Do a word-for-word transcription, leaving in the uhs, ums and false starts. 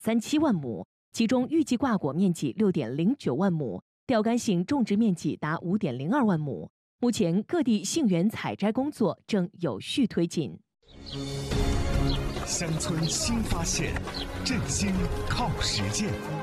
三七万亩，其中预计挂果面积六点零九万亩，钓竿杏种植面积达五点零二万亩。目前各地杏园采摘工作正有序推进。 乡村新发现，振兴靠实践。